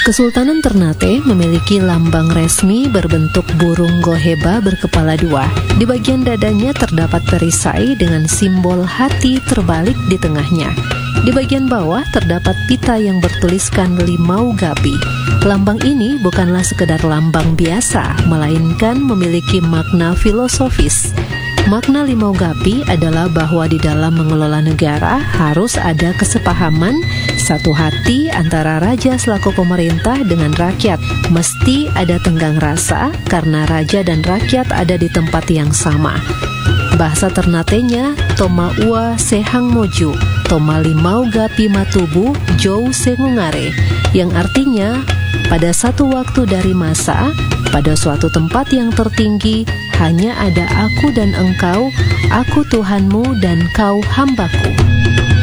Kesultanan Ternate memiliki lambang resmi berbentuk burung goheba berkepala dua. Di bagian dadanya terdapat perisai dengan simbol hati terbalik di tengahnya. Di bagian bawah terdapat pita yang bertuliskan Limau Gapi. Lambang ini bukanlah sekedar lambang biasa, melainkan memiliki makna filosofis. Makna Limau Gapi adalah bahwa di dalam mengelola negara harus ada kesepahaman, satu hati antara raja selaku pemerintah dengan rakyat. Mesti ada tenggang rasa karena raja dan rakyat ada di tempat yang sama. Bahasa Ternatenya Toma Ua Sehang Moju, Toma Limau Gapi Matubu Jou Sengungare, yang artinya pada satu waktu dari masa, pada suatu tempat yang tertinggi, hanya ada aku dan engkau, aku Tuhanmu dan kau hambaku.